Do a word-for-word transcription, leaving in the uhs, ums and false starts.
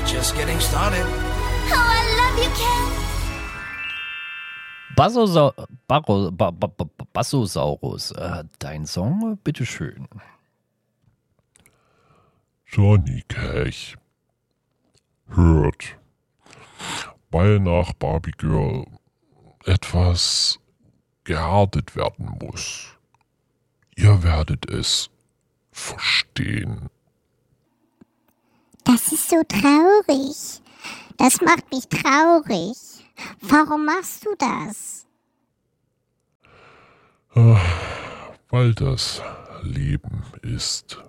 just getting started. Oh, I love you, Ken. Bassosa Barro ba ba ba Bassosaurus, äh, dein Song, bitteschön. Johnny Cash hört, weil nach Barbie Girl etwas gehärtet werden muss. Ihr werdet es verstehen. Das ist so traurig. Das macht mich traurig. Warum machst du das? Ah, weil das Leben ist.